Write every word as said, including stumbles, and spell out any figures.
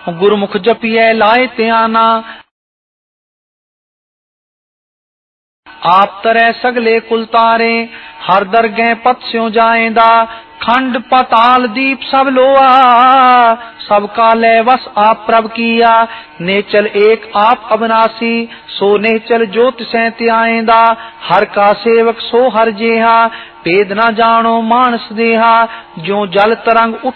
गुरमुख जपिए लाए त्याना। आप तरह सगले कुल तारे हर दरगह पत स्यों जाएंदा। खंड पताल दीप सब लोआ सब काले वस आप प्रभ किया। नेचल एक आप अविनाशी सो नेचल ज्योत सैंत आएंदा। हर का सेवक सो हर जेहा भेद न जानो मानस देहा। जो जल तरंग उठ